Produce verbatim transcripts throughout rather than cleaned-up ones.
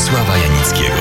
Wiesława Janickiego.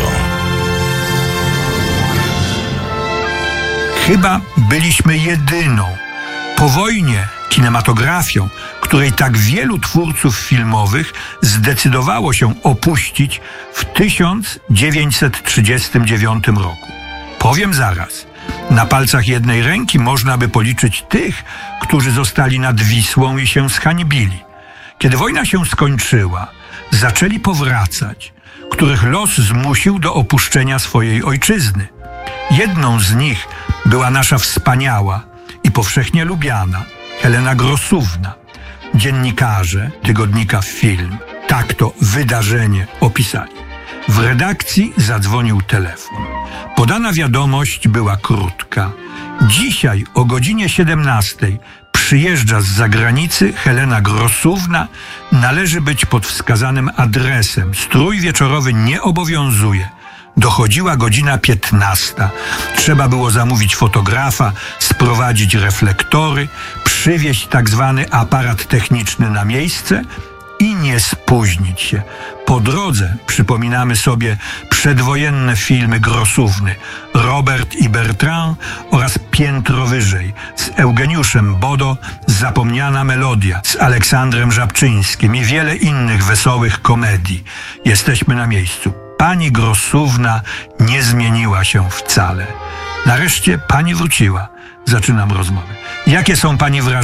Chyba byliśmy jedyną po wojnie kinematografią, której tak wielu twórców filmowych zdecydowało się opuścić w tysiąc dziewięćset trzydziestym dziewiątym roku. Powiem zaraz, na palcach jednej ręki można by policzyć tych, którzy zostali nad Wisłą i się zhańbili. Kiedy wojna się skończyła, zaczęli powracać, których los zmusił do opuszczenia swojej ojczyzny. Jedną z nich była nasza wspaniała i powszechnie lubiana Helena Grossówna. Dziennikarze tygodnika Film tak to wydarzenie opisali. W redakcji zadzwonił telefon. Podana wiadomość była krótka. Dzisiaj o godzinie siedemnastej przyjeżdża z zagranicy Helena Grossówna. Należy być pod wskazanym adresem. Strój wieczorowy nie obowiązuje. Dochodziła godzina piętnasta. Trzeba było zamówić fotografa, sprowadzić reflektory, przywieźć tak zwany aparat techniczny na miejsce i nie spóźnić się. Po drodze przypominamy sobie przedwojenne filmy Grossówny Robert i Bertrand oraz Piętro wyżej z Eugeniuszem Bodo, Zapomniana melodia z Aleksandrem Żabczyńskim i wiele innych wesołych komedii. Jesteśmy na miejscu. Pani Grossówna nie zmieniła się wcale. Nareszcie pani wróciła. Zaczynam rozmowę. Jakie są pani wrażenia?